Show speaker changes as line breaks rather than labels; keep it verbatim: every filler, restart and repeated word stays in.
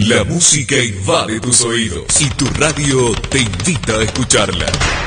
La música invade tus oídos y tu radio te invita a escucharla.